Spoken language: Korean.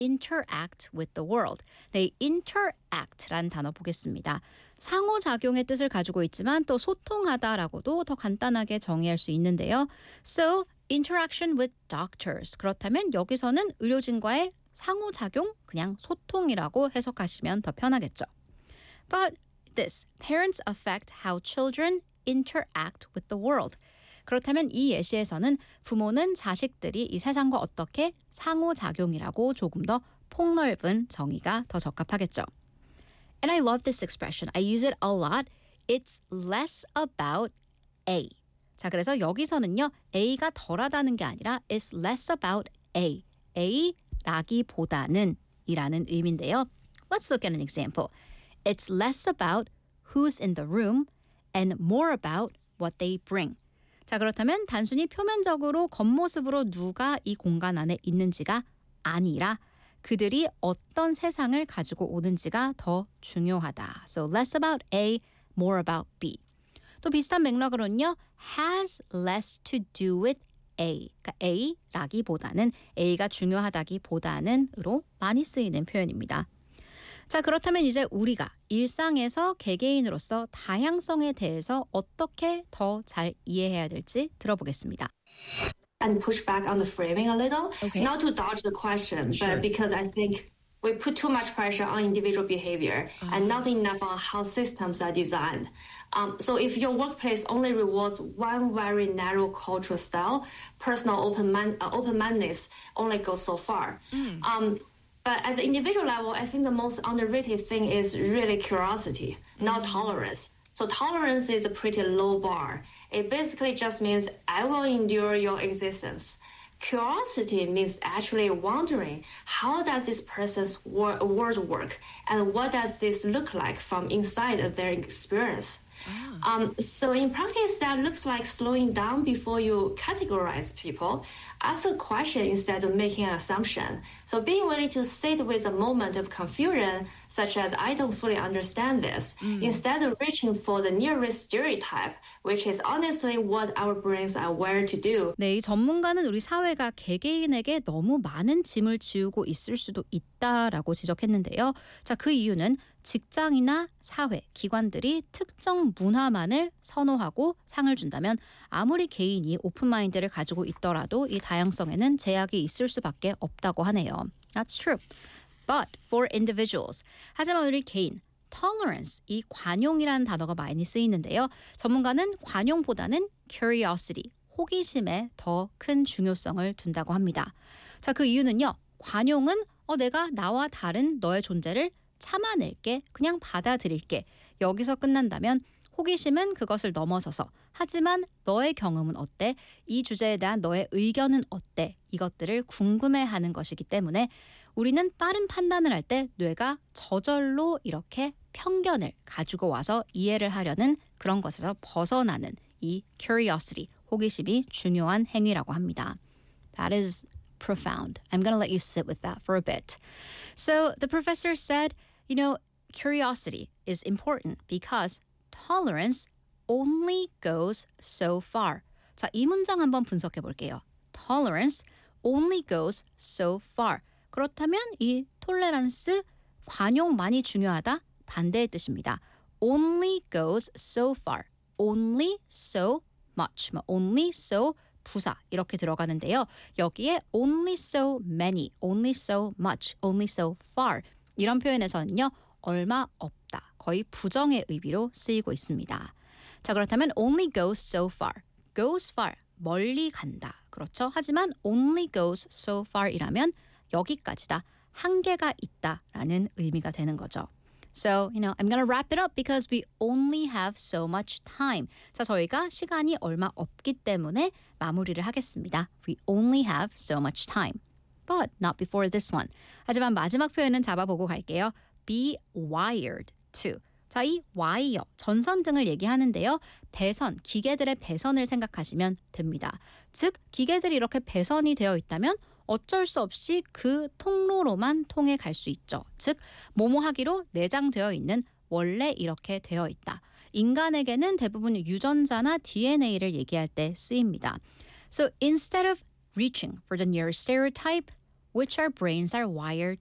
interact with the world. 네, interact란 단어 보겠습니다. 상호작용의 뜻을 가지고 있지만 또 소통하다라고도 더 간단하게 정의할 수 있는데요. So, interaction with doctors. 그렇다면 여기서는 의료진과의 상호작용, 그냥 소통이라고 해석하시면 더 편하겠죠. But this, parents affect how children interact with the world. 그렇다면 이 예시에서는 부모는 자식들이 이 세상과 어떻게 상호작용이라고 조금 더 폭넓은 정의가 더 적합하겠죠. And I love this expression. I use it a lot. It's less about A. 자, 그래서 여기서는요. A가 덜하다는 게 아니라 it's less about A. A라기보다는 이라는 의미인데요. Let's look at an example. It's less about who's in the room and more about what they bring. 자, 그렇다면 단순히 표면적으로 겉모습으로 누가 이 공간 안에 있는지가 아니라 그들이 어떤 세상을 가지고 오는지가 더 중요하다. So less about A, more about B. 또 비슷한 맥락으로는요. has less to do with A. 그러니까 A라기보다는 A가 중요하다기보다는으로 많이 쓰이는 표현입니다. 자, 그렇다면 이제 우리가 일상에서 개개인으로서 다양성에 대해서 어떻게 더 잘 이해해야 될지 들어보겠습니다. And push back on the framing a little, Okay. not to dodge the question, Sure. but because I think we put too much pressure on individual behavior and not enough on how systems are designed. So if your workplace only rewards one very narrow cultural style, personal open-mindedness only goes so far. But at the individual level, I think the most underrated thing is really curiosity, not tolerance. So tolerance is a pretty low bar. It basically just means I will endure your existence. Curiosity means actually wondering how does this person's world work and what does this look like from inside of their experience. So in practice, that looks like slowing down before you categorize people. Ask a question instead of making an assumption. So being willing to sit with a moment of confusion, such as I don't fully understand this, instead of reaching for the nearest stereotype, which is honestly what our brains are wired to do. 네, 이 전문가는 우리 사회가 개개인에게 너무 많은 짐을 지우고 있을 수도 있다라고 지적했는데요. 자, 그 이유는 직장이나 사회, 기관들이 특정 문화만을 선호하고 상을 준다면 아무리 개인이 오픈마인드를 가지고 있더라도 이 다양성에는 제약이 있을 수밖에 없다고 하네요. That's true. But for individuals. 하지만 우리 개인, tolerance, 이 관용이라는 단어가 많이 쓰이는데요. 전문가는 관용보다는 curiosity, 호기심에 더 큰 중요성을 둔다고 합니다. 자, 그 이유는요. 관용은 내가 나와 다른 너의 존재를 참아낼게, 그냥 받아들일게. 여기서 끝난다면 호기심은 그것을 넘어서서 하지만 너의 경험은 어때? 이 주제에 대한 너의 의견은 어때? 이것들을 궁금해하는 것이기 때문에 우리는 빠른 판단을 할 때 뇌가 저절로 이렇게 편견을 가지고 와서 이해를 하려는 그런 것에서 벗어나는 이 curiosity, 호기심이 중요한 행위라고 합니다. That is profound. I'm going to let you sit with that for a bit. So the professor said, curiosity is important because tolerance only goes so far. 자, 이 문장 한번 분석해 볼게요. Tolerance only goes so far. 그렇다면 이 톨레란스, 관용만이 중요하다? 반대의 뜻입니다. Only goes so far. Only so much. Only so 부사 이렇게 들어가는데요. 여기에 only so many, only so much, only so far 이런 표현에서는요. 얼마 없다. 거의 부정의 의미로 쓰이고 있습니다. 자, 그렇다면 only goes so far. goes far. 멀리 간다. 그렇죠? 하지만 only goes so far이라면 여기까지다. 한계가 있다라는 의미가 되는 거죠. So, I'm going to wrap it up because we only have so much time. 자, 저희가 시간이 얼마 없기 때문에 마무리를 하겠습니다. We only have so much time. But not before this one. 하지만 마지막 표현은 잡아보고 갈게요. Be wired to. 자, 이 와이어, 전선 등을 얘기하는데요. 배선, 기계들의 배선을 생각하시면 됩니다. 즉, 기계들이 이렇게 배선이 되어 있다면 어쩔 수 없이 그 통로로만 통해 갈 수 있죠. 즉, 뭐뭐하기로 내장되어 있는 원래 이렇게 되어 있다. 인간에게는 대부분 유전자나 DNA를 얘기할 때 쓰입니다. So instead of reaching for the nearest stereotype, which our brains are wired